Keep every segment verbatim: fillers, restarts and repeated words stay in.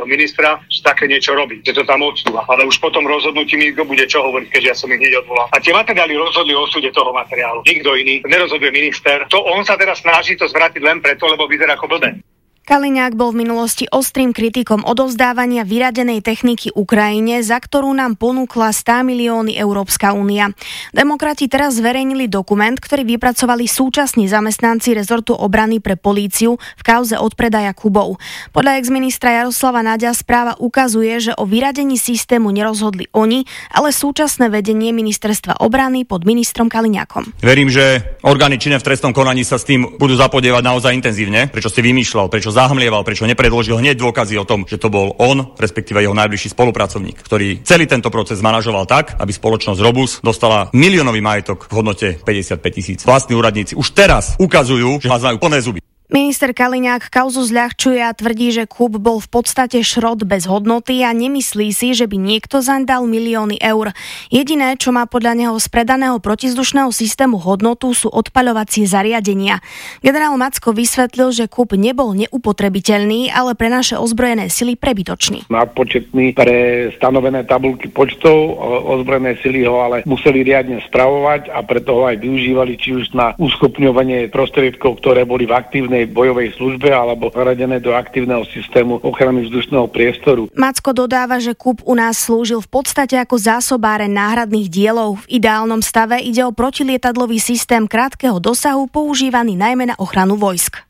jeho ministra, že také niečo robí, že to tam odsúva. Ale už potom rozhodnutí mi kto bude čo hovoriť, keďže ja som ich hneď odvolal. A tie materiály rozhodli o súde toho materiálu. Nikto iný nerozhoduje minister. To on sa teraz snaží to zvrátiť len preto, lebo vyzerá ako blbé. Kaliňák bol v minulosti ostrým kritikom odovzdávania vyradenej techniky Ukrajine, za ktorú nám ponúkla sto milióny Európska únia. Demokrati teraz zverejnili dokument, ktorý vypracovali súčasní zamestnanci rezortu obrany pre políciu v kauze odpredaja Kubov. Podľa exministra Jaroslava Naďa správa ukazuje, že o vyradení systému nerozhodli oni, ale súčasné vedenie ministerstva obrany pod ministrom Kaliňákom. Verím, že orgány činné v trestnom konaní sa s tým budú zapodievať naozaj intenzívne, prečo si vymýšľal, prečo zahmlieval, prečo nepredložil hneď dôkazy o tom, že to bol on, respektíve jeho najbližší spolupracovník, ktorý celý tento proces manažoval tak, aby spoločnosť Robus dostala miliónový majetok v hodnote päťdesiatpäť tisíc. Vlastní úradníci už teraz ukazujú, že majú plné zuby. Minister Kaliňák kauzu zľahčuje a tvrdí, že Kub bol v podstate šrot bez hodnoty a nemyslí si, že by niekto zaň dal milióny eur. Jediné, čo má podľa neho z predaného protizdušného systému hodnotu, sú odpaľovacie zariadenia. Generál Macko vysvetlil, že Kub nebol neupotrebiteľný, ale pre naše ozbrojené sily prebytočný. Nadpočetný pre stanovené tabuľky počtov, ozbrojené sily ho ale museli riadne spravovať a preto ho aj využívali či už na uschopňovanie prostriedkov, ktoré boli v aktívnej bojovej službe alebo zaradené do aktívneho systému ochrany vzdušného priestoru. Macko dodáva, že Kub u nás slúžil v podstate ako zásobáreň náhradných dielov. V ideálnom stave ide o protilietadlový systém krátkeho dosahu používaný najmä na ochranu vojsk.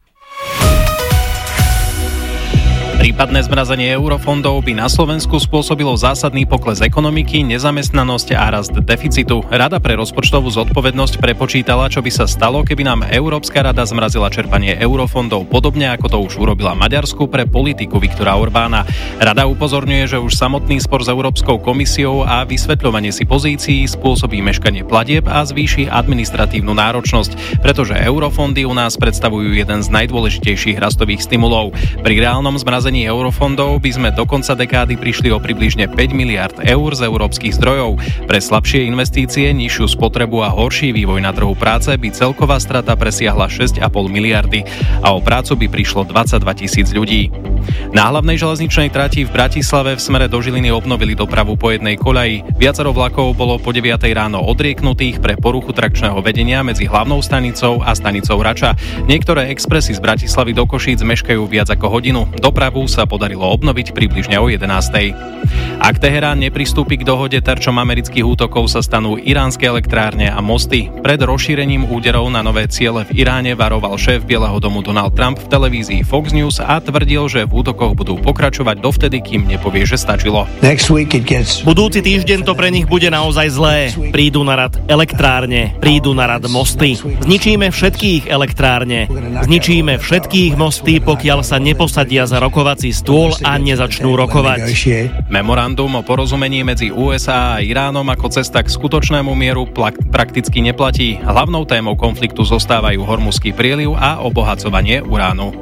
Prípadné zmrazenie eurofondov by na Slovensku spôsobilo zásadný pokles ekonomiky, nezamestnanosť a rast deficitu. Rada pre rozpočtovú zodpovednosť prepočítala, čo by sa stalo, keby nám Európska rada zmrazila čerpanie eurofondov, podobne ako to už urobila Maďarsku pre politiku Viktora Orbána. Rada upozorňuje, že už samotný spor s Európskou komisiou a vysvetľovanie si pozícií spôsobí meškanie platieb a zvýši administratívnu náročnosť, pretože eurofondy u nás predstavujú jeden z najdôležitejších rastových stimulov. Pri reálnom zmrazení eurofondov by sme do konca dekády prišli o približne päť miliárd eur z európskych zdrojov. Pre slabšie investície, nižšiu spotrebu a horší vývoj na trhu práce by celková strata presiahla šesť a pol miliardy a o prácu by prišlo dvadsaťdva tisíc ľudí. Na hlavnej železničnej trati v Bratislave v smere do Žiliny obnovili dopravu po jednej koľaji. Viacero vlakov bolo po deviatej ráno odrieknutých pre poruchu trakčného vedenia medzi hlavnou stanicou a stanicou Rača. Niektoré expresy z Bratislavy do Košíc meškajú viac ako hodinu. Dopravu sa podarilo obnoviť približne o jedenástej. Ak Teherán nepristúpi k dohode, terčom amerických útokov sa stanú iránske elektrárne a mosty. Pred rozšírením úderov na nové ciele v Iráne varoval šéf Bieleho domu Donald Trump v televízii Fox News a tvrdil, že v útokoch budú pokračovať dovtedy, kým nepovie, že stačilo. Budúci týždeň to pre nich bude naozaj zlé. Prídu na rad elektrárne, prídu na rad mosty. Zničíme všetkých elektrárne. Zničíme všetkých mosty, pokiaľ sa neposadia za rokovací stôl a nezačnú rokovať. Memorandum o porozumení medzi ú es á a Iránom ako cesta k skutočnému mieru plak- prakticky neplatí. Hlavnou témou konfliktu zostávajú Hormuzský prieliv a obohacovanie uránu.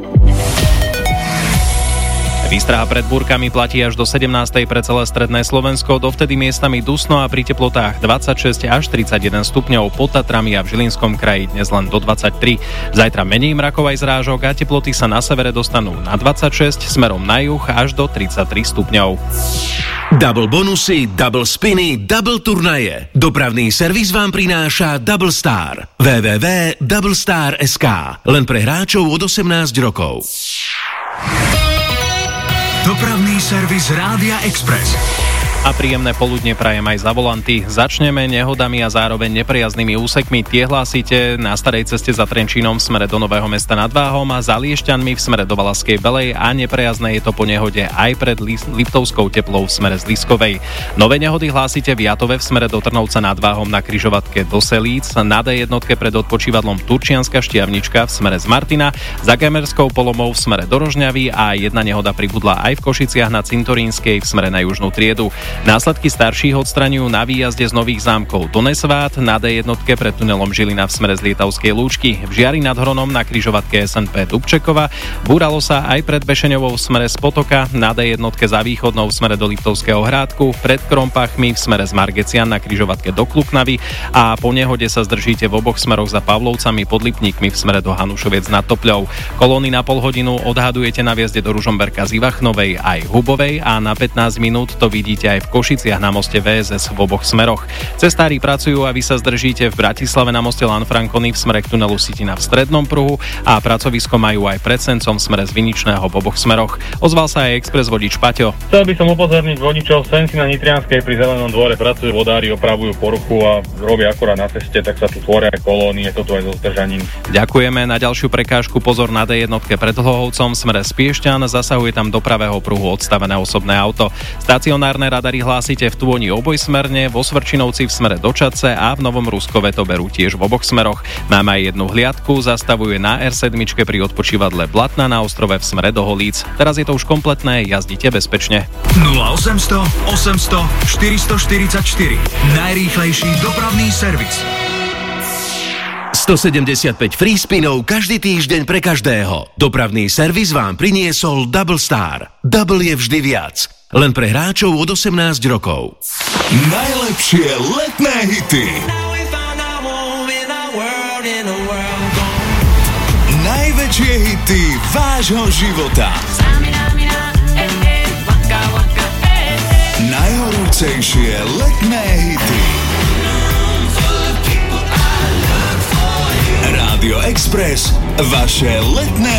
Výstraha pred búrkami platí až do sedemnástej pre celé stredné Slovensko, dovtedy miestami dusno a pri teplotách dvadsaťšesť až tridsaťjeden stupňov, pod Tatrami a v Žilinskom kraji dnes len do dvadsaťtri. Zajtra menej mrakov aj zrážok a teploty sa na severe dostanú na dvadsaťšesť, smerom na juh až do tridsaťtri stupňov. Double bonusy, double spiny, double turnaje. Dopravný servis vám prináša Double Star. w w w bodka double star bodka es ká. Len pre hráčov od osemnásť rokov. Dopravný servis Rádia Express. A príjemné poludne prajem aj za volanty. Začneme nehodami a zároveň nepriaznými úsekmi. Tie hlásite na starej ceste za Trenčínom v smere do Nového Mesta nad Váhom a za Liešťanmi v smere do Valašskej Belej a nepriazné je to po nehode aj pred Liptovskou Teplou v smere z Liskovej. Nové nehody hlásite v Jatove v smere do Trnovca nad Váhom na križovatke do Selíc, na dé jednotke pred odpočívadlom Turčianska Štiavnička v smere z Martina, za Gemerskou Polomou v smere do Rožňavy a jedna nehoda pribudla aj v Košiciach na Cintorínskej v smere na Južnú Triedu. Následky starších odstraňujú na výjazde z Nových Zámkov do Nesvát, na dé jednotke pred tunelom Žilina v smere z Lietavskej Lúčky, v Žiari nad Hronom na križovatke es en pé Dubčekova, búralo sa aj pred Bešeňovou v smere z Potoka, na dé jednotke za Východnou v smere do Liptovského Hrádku, pred Krompachmi v smere z Margecian na križovatke do Kluknavy a po nehode sa zdržíte v oboch smeroch za Pavlovcami pod Lipníkmi v smere do Hanušoviec nad Topľou. Kolóny na pol hodinu odhadujete na viazde do Ružomberka z Ivachnovej aj Hubovej a na pätnásť minút to vidíte aj v Košiciach na moste vé es es v oboch smeroch. Cestári pracujú a vy sa zdržíte v Bratislave na moste Lanfrancony v smere k tunelu Sitina v strednom pruhu a pracovisko majú aj pred Sencom v smere z Viničného v oboch smeroch. Ozval sa aj expres vodič Paťo. Chcel by som upozorniť vodičov Senci na Nitrianskej pri Zelenom dvore. Pracujú vodári, opravujú poruchu a robia akorát na ceste, tak sa tu tvoria kolóny, je to tu aj so zdržaním. Ďakujeme. Na ďalšiu prekážku pozor na dé jednotke pred Hlohovcom v smere z Piešťan, zasahuje tam do pravého pruhu odstavené osobné auto. Stacionárne radary hlásite v Tôni obojsmerne, vo Svrčinovci v smere do Čadce a v Novom Ruskove to berú tiež v oboch smeroch. Máme aj jednu hliadku, zastavuje na er sedem pri odpočívadle Blatna na ostrove v smere do Holíc. Teraz je to už kompletné, jazdite bezpečne. nula osemsto osemsto štyristoštyridsaťštyri Najrýchlejší dopravný servis. stosedemdesiatpäť free spinov každý týždeň pre každého. Dopravný servis vám priniesol Double Star. Double je vždy viac. Len pre hráčov od osemnásť rokov. Najlepšie letné hity. Najväčšie hity vášho života. Najhorúcejšie letné hity. Rádio Express, vaše letné